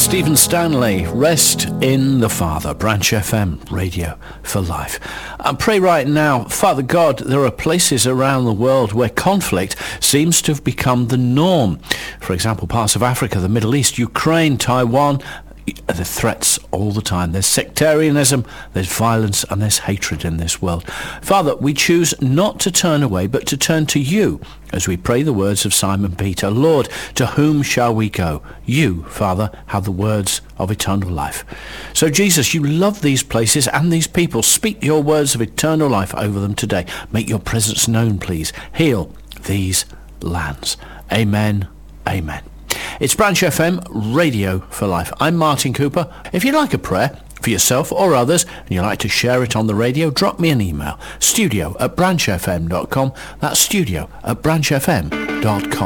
Stephen Stanley, Rest in the Father, Branch FM, Radio for Life. And pray right now, Father God, there are places around the world where conflict seems to have become the norm. For example, parts of Africa, the Middle East, Ukraine, Taiwan. The threats all the time. There's sectarianism, there's violence, and there's hatred in this world. Father, we choose not to turn away, but to turn to you as we pray the words of Simon Peter. Lord, to whom shall we go? You, Father, have the words of eternal life. So Jesus, you love these places and these people. Speak your words of eternal life over them today. Make your presence known, please. Heal these lands. Amen. Amen. It's Branch FM, Radio for Life. I'm Martin Cooper. If you'd like a prayer for yourself or others and you'd like to share it on the radio, drop me an email. studio@branchfm.com. That's studio@branchfm.com.